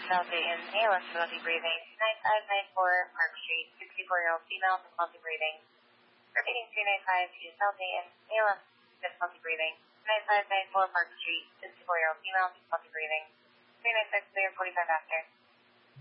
South Dayton, ALS difficulty breathing. 9594 Park Street, 64-year-old female, difficulty breathing. Repeating 395 to South Dayton, ALS difficulty breathing. 9594 Park Street, 64-year-old female, difficulty breathing. 396 clear, 45 after.